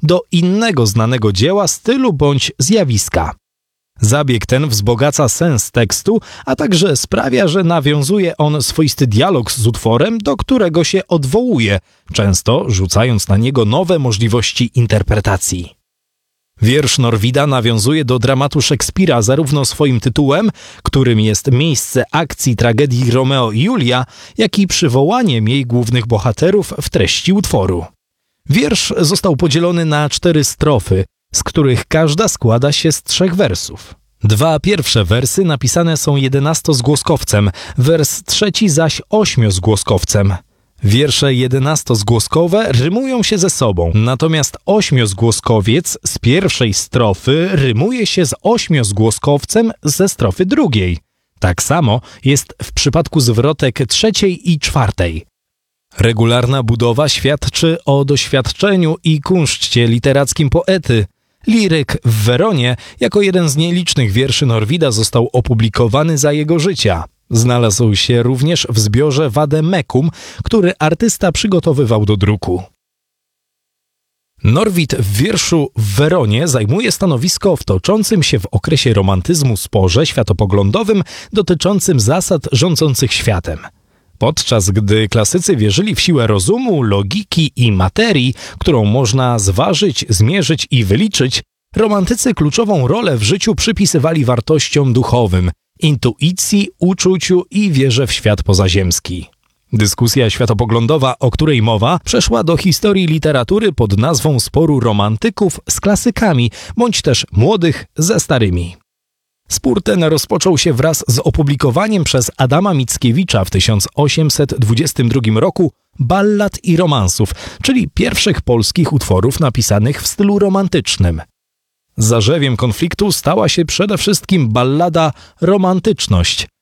do innego znanego dzieła, stylu bądź zjawiska. Zabieg ten wzbogaca sens tekstu, a także sprawia, że nawiązuje on swoisty dialog z utworem, do którego się odwołuje, często rzucając na niego nowe możliwości interpretacji. Wiersz Norwida nawiązuje do dramatu Szekspira zarówno swoim tytułem, którym jest miejsce akcji tragedii Romeo i Julia, jak i przywołaniem jej głównych bohaterów w treści utworu. Wiersz został podzielony na 4 strofy, z których każda składa się z 3 wersów. 2 pierwsze wersy napisane są 11-zgłoskowcem, wers 3 zaś 8-zgłoskowcem. Wiersze 11-zgłoskowe rymują się ze sobą, natomiast 8-zgłoskowiec z pierwszej strofy rymuje się z 8-zgłoskowcem ze strofy drugiej. Tak samo jest w przypadku zwrotek 3 i 4. Regularna budowa świadczy o doświadczeniu i kunszcie literackim poety. Liryk w Weronie jako jeden z nielicznych wierszy Norwida został opublikowany za jego życia. Znalazł się również w zbiorze Vade Mecum, który artysta przygotowywał do druku. Norwid w wierszu w Weronie zajmuje stanowisko w toczącym się w okresie romantyzmu sporze światopoglądowym dotyczącym zasad rządzących światem. Podczas gdy klasycy wierzyli w siłę rozumu, logiki i materii, którą można zważyć, zmierzyć i wyliczyć, romantycy kluczową rolę w życiu przypisywali wartościom duchowym, intuicji, uczuciu i wierze w świat pozaziemski. Dyskusja światopoglądowa, o której mowa, przeszła do historii literatury pod nazwą sporu romantyków z klasykami, bądź też młodych ze starymi. Spór ten rozpoczął się wraz z opublikowaniem przez Adama Mickiewicza w 1822 roku ballad i romansów, czyli pierwszych polskich utworów napisanych w stylu romantycznym. Zarzewiem konfliktu stała się przede wszystkim ballada Romantyczność,